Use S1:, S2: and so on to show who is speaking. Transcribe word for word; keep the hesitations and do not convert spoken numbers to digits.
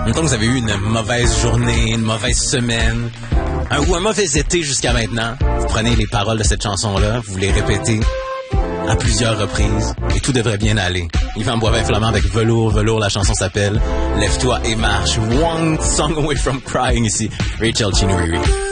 S1: Mettons que vous avez eu une mauvaise journée, une mauvaise semaine, un, ou un mauvais été jusqu'à maintenant. Vous prenez les paroles de cette chanson-là, vous les répétez à plusieurs reprises et tout devrait bien aller. Yvan Boivin-Flamand avec Velours, Velours, la chanson s'appelle Lève-toi et marche. One song away from crying ici. Rachel Chinouriri.